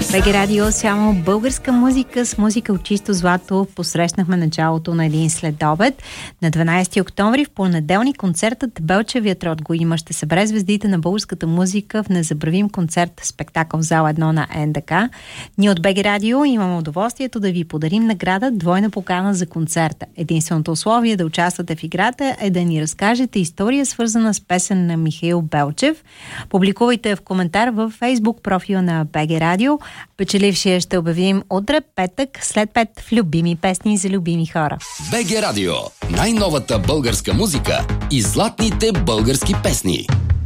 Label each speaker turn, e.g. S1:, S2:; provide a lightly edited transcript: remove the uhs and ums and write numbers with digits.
S1: БГ Радио, само българска музика с музика от чисто злато. Посрещнахме началото на един следобед. На 12 октомври в понеделник концертът Белчевият род го има. Ще събере звездите на българската музика в незабравим концерт, спектакъл в зала 1 на НДК. Ние от БГ Радио имаме удоволствието да ви подарим награда, двойна покана за концерта. Единственото условие да участвате в играта е да ни разкажете история, свързана с песен на Михаил Белчев. Публикувайте в коментар във Facebook профила на БГ Радио. Печелившия ще обявим утре, петък, след 5 в любими песни за любими хора.
S2: БГ Радио. Най-новата българска музика и златните български песни.